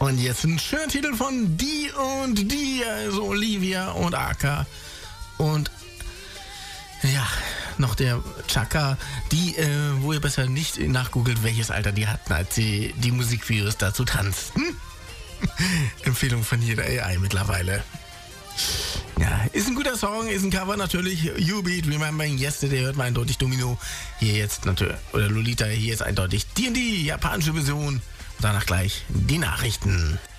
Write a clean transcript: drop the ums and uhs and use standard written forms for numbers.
Und jetzt ein schöner Titel von Die und Die, also Olivia und Aka. Und ja, noch der Chaka, die, wo ihr besser nicht nachgoogelt, welches Alter die hatten, als sie die Musikvideos dazu tanzten. Empfehlung von jeder AI mittlerweile. Ja, ist ein guter Song, ist ein Cover natürlich. You Beat, Remembering Yesterday, hört man eindeutig Domino. Hier jetzt natürlich, oder Lolita, hier ist eindeutig die japanische Version. Und danach gleich die Nachrichten.